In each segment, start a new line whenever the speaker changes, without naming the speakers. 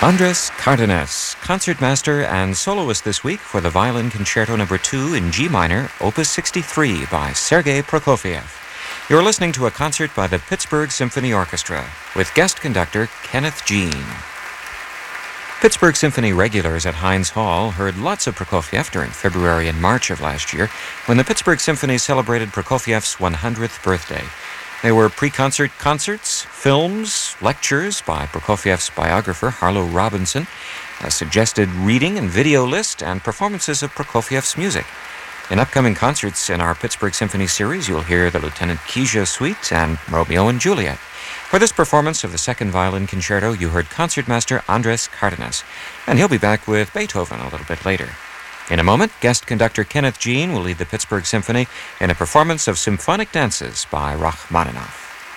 Andrés Cardenas, concertmaster and soloist this week for the Violin Concerto No. 2 in G minor, Opus 63 by Sergei Prokofiev. You're listening to a concert by the Pittsburgh Symphony Orchestra with guest conductor Kenneth Jean. Pittsburgh Symphony regulars at Heinz Hall heard lots of Prokofiev during February and March of last year when the Pittsburgh Symphony celebrated Prokofiev's 100th birthday. There were pre-concert concerts, films, lectures by Prokofiev's biographer Harlow Robinson, a suggested reading and video list, and performances of Prokofiev's music. In upcoming concerts in our Pittsburgh Symphony series, you'll hear the Lieutenant Kija Suite and Romeo and Juliet. For this performance of the Second Violin Concerto, you heard concertmaster Andrés Cardenas, and he'll be back with Beethoven a little bit later. In a moment, guest conductor Kenneth Jean will lead the Pittsburgh Symphony in a performance of symphonic dances by Rachmaninoff.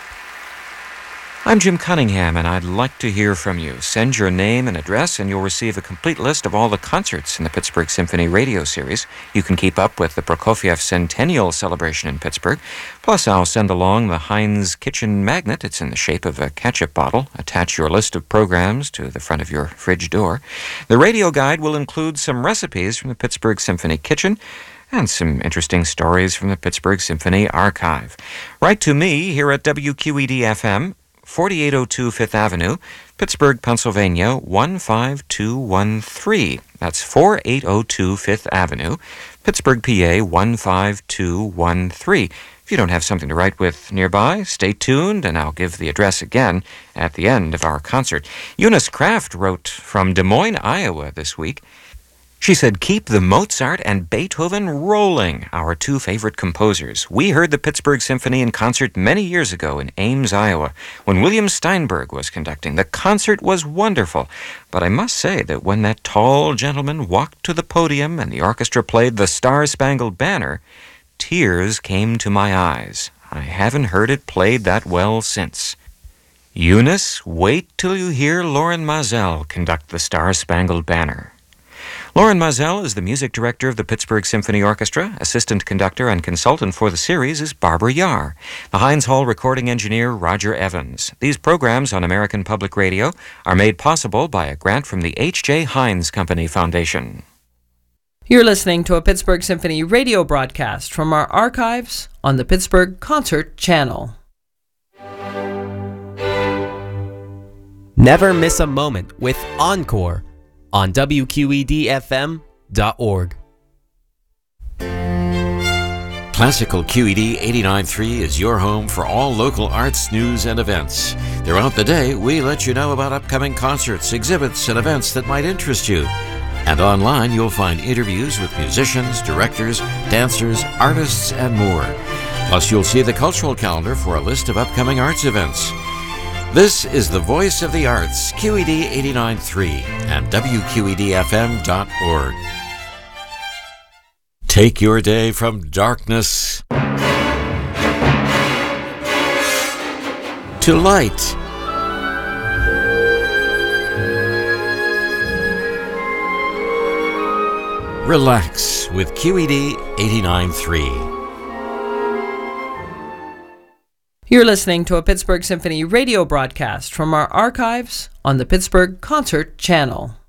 I'm Jim Cunningham, and I'd like to hear from you. Send your name and address, and you'll receive a complete list of all the concerts in the Pittsburgh Symphony radio series. You can keep up with the Prokofiev Centennial celebration in Pittsburgh. Plus, I'll send along the Heinz Kitchen Magnet. It's in the shape of a ketchup bottle. Attach your list of programs to the front of your fridge door. The radio guide will include some recipes from the Pittsburgh Symphony kitchen and some interesting stories from the Pittsburgh Symphony archive. Write to me here at WQED-FM, 4802 Fifth Avenue, Pittsburgh, Pennsylvania, 15213. That's 4802 Fifth Avenue, Pittsburgh, PA, 15213. If you don't have something to write with nearby, stay tuned, and I'll give the address again at the end of our concert. Eunice Kraft wrote from Des Moines, Iowa this week. She said, "Keep the Mozart and Beethoven rolling, our two favorite composers. We heard the Pittsburgh Symphony in concert many years ago in Ames, Iowa, when William Steinberg was conducting. The concert was wonderful, but I must say that when that tall gentleman walked to the podium and the orchestra played the Star-Spangled Banner, tears came to my eyes. I haven't heard it played that well since." Eunice, wait till you hear Loren Maazel conduct the Star-Spangled Banner. Loren Maazel is the music director of the Pittsburgh Symphony Orchestra. Assistant conductor and consultant for the series is Barbara Yar. The Heinz Hall recording engineer, Roger Evans. These programs on American Public Radio are made possible by a grant from the H.J. Heinz Company Foundation.
You're listening to a Pittsburgh Symphony radio broadcast from our archives on the Pittsburgh Concert Channel.
Never miss a moment with Encore on WQED-FM.org.
Classical QED 89.3 is your home for all local arts, news, and events. Throughout the day, we let you know about upcoming concerts, exhibits, and events that might interest you. And online, you'll find interviews with musicians, directors, dancers, artists, and more. Plus, you'll see the cultural calendar for a list of upcoming arts events. This is the Voice of the Arts, QED 89.3 and WQED-FM.org. Take your day from darkness to light. Relax with QED 89.3.
You're listening to a Pittsburgh Symphony radio broadcast from our archives on the Pittsburgh Concert Channel.